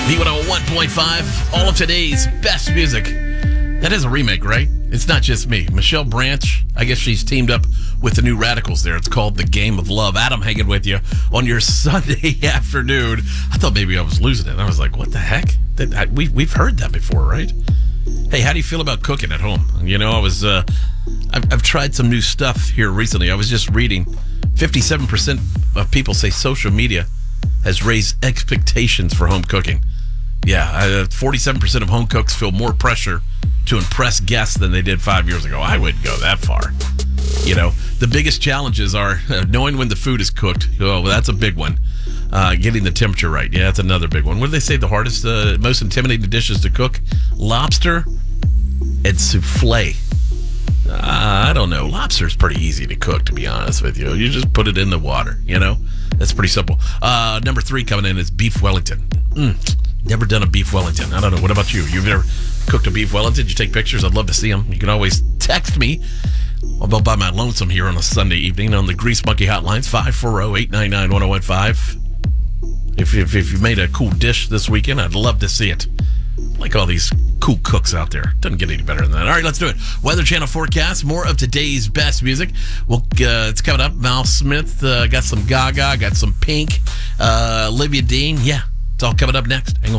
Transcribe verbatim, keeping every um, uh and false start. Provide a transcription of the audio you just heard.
B one oh one point five, all of today's best music. That is a remake, right? It's not just me. Michelle Branch, I guess she's teamed up with the New Radicals there. It's called The Game of Love. Adam hanging with you on your Sunday afternoon. I thought maybe I was losing it. I was like, what the heck? That, I, we, we've heard that before, right? Hey, how do you feel about cooking at home? You know, I was, uh, I've, I've tried some new stuff here recently. I was just reading fifty-seven percent of people say social media has raised expectations for home cooking. Yeah, uh, forty-seven percent of home cooks feel more pressure to impress guests than they did five years ago. I wouldn't go that far. You know, the biggest challenges are uh, knowing when the food is cooked. Oh, well, that's a big one. Uh, getting the temperature right. Yeah, that's another big one. What do they say the hardest, uh, most intimidating dishes to cook? Lobster and souffle. Uh, I don't know. Lobster's pretty easy to cook, to be honest with you. You just put it in the water, you know? That's pretty simple. Uh, number three coming in is beef Wellington. Mm, never done a beef Wellington. I don't know. What about you? You've never cooked a beef Wellington? Did you take pictures? I'd love to see them. You can always text me. I'll go by my lonesome here on a Sunday evening on the Grease Monkey Hotlines, five four zero, eight nine nine, one zero one five. If, if, if you made a cool dish this weekend, I'd love to see it. Like all these cool cooks out there. Doesn't get any better than that. All right, let's do it. Weather Channel forecast. More of today's best music. Well, uh, it's coming up. Mal Smith uh, got some Gaga, got some Pink, uh, Olivia Dean. Yeah, it's all coming up next. Hang on.